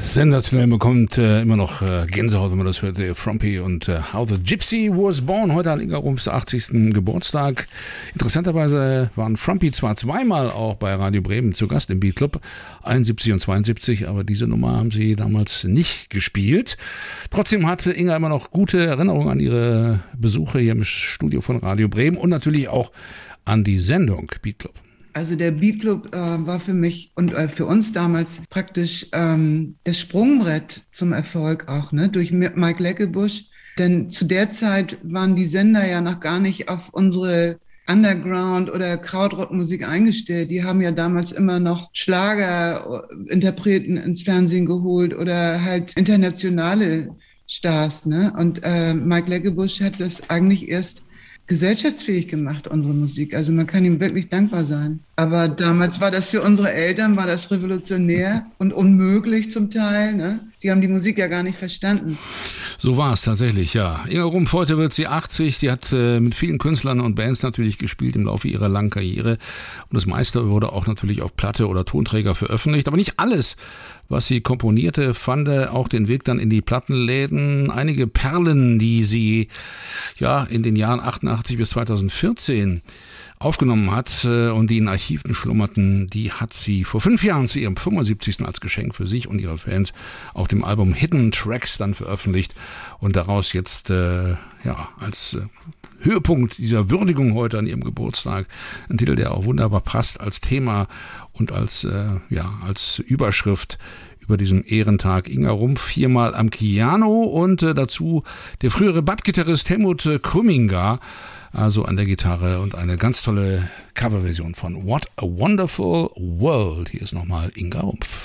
Sensationell, bekommt immer noch Gänsehaut, wenn man das hört. Frumpy und How the Gypsy Was Born. Heute hat Inga Rumpfs 80. Geburtstag. Interessanterweise waren Frumpy zwar zweimal auch bei Radio Bremen zu Gast im Beat Club, 71 und 72, aber diese Nummer haben sie damals nicht gespielt. Trotzdem hatte Inga immer noch gute Erinnerungen an ihre Besuche hier im Studio von Radio Bremen und natürlich auch an die Sendung Beat Club. Also der Beat Club war für mich und für uns damals praktisch das Sprungbrett zum Erfolg auch, ne? Durch Mike Leckebusch. Denn zu der Zeit waren die Sender ja noch gar nicht auf unsere Underground- oder Krautrock-Musik eingestellt. Die haben ja damals immer noch Schlagerinterpreten ins Fernsehen geholt oder halt internationale Stars, ne? Und Mike Leckebusch hat das eigentlich erst gesellschaftsfähig gemacht, unsere Musik. Also man kann ihm wirklich dankbar sein. Aber damals war das für unsere Eltern, war das revolutionär und unmöglich zum Teil, ne? Die haben die Musik ja gar nicht verstanden. So war es tatsächlich, ja. Inga Rumpf, heute wird sie 80. Sie hat mit vielen Künstlern und Bands natürlich gespielt im Laufe ihrer langen Karriere. Und das meiste wurde auch natürlich auf Platte oder Tonträger veröffentlicht. Aber nicht alles, was sie komponierte, fand auch den Weg dann in die Plattenläden. Einige Perlen, die sie ja in den Jahren 88 bis 2014 aufgenommen hat und die in Archiven schlummerten, die hat sie vor 5 Jahren zu ihrem 75. als Geschenk für sich und ihre Fans auf dem Album Hidden Tracks dann veröffentlicht und daraus jetzt als Höhepunkt dieser Würdigung heute an ihrem Geburtstag ein Titel, der auch wunderbar passt als Thema und als Überschrift über diesem Ehrentag. Inga Rumpf 4-mal am Piano und dazu der frühere Bad-Gitarrist Helmut Krümminger, also an der Gitarre und eine ganz tolle Coverversion von What a Wonderful World. Hier ist nochmal Inga Rumpf.